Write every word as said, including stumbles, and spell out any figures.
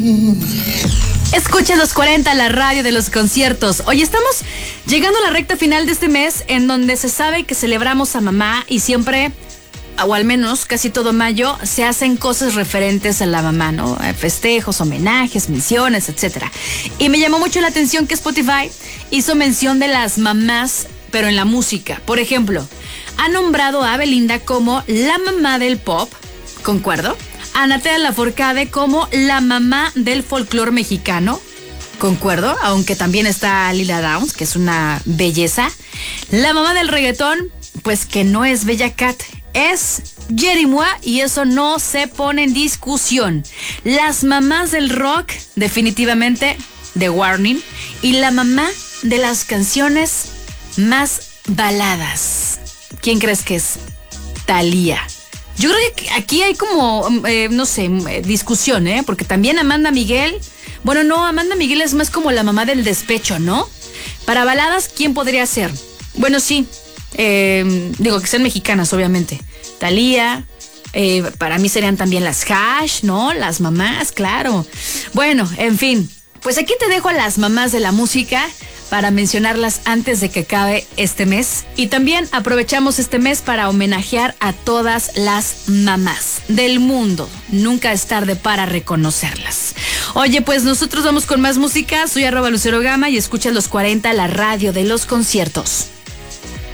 Escucha los cuarenta, la radio de los conciertos. Hoy estamos llegando a la recta final de este mes en donde se sabe que celebramos a mamá y siempre, o al menos casi todo mayo, se hacen cosas referentes a la mamá, ¿no? Festejos, homenajes, menciones, etcétera. Y me llamó mucho la atención que Spotify hizo mención de las mamás, pero en la música. Por ejemplo, ha nombrado a Belinda como la mamá del pop, concuerdo. A Natalia Lafourcade como la mamá del folclore mexicano, concuerdo, aunque también está Lila Downs, que es una belleza. La mamá del reggaetón, pues que no es Bella Cat, es Jerimois, y eso no se pone en discusión. Las mamás del rock, definitivamente, The Warning, y la mamá de las canciones más baladas. ¿Quién crees que es? Thalía. Yo creo que aquí hay como, eh, no sé, discusión, ¿eh? Porque también Amanda Miguel, bueno, no, Amanda Miguel es más como la mamá del despecho, ¿no? Para baladas, ¿quién podría ser? Bueno, sí, eh, digo que sean mexicanas, obviamente. Thalía, eh, para mí serían también las Hash, ¿no? Las mamás, claro. Bueno, en fin, pues aquí te dejo a las mamás de la música para mencionarlas antes de que acabe este mes. Y también aprovechamos este mes para homenajear a todas las mamás del mundo. Nunca es tarde para reconocerlas. Oye, pues nosotros vamos con más música. Soy arroba Lucero Gama y escuchas los cuarenta, la radio de los conciertos.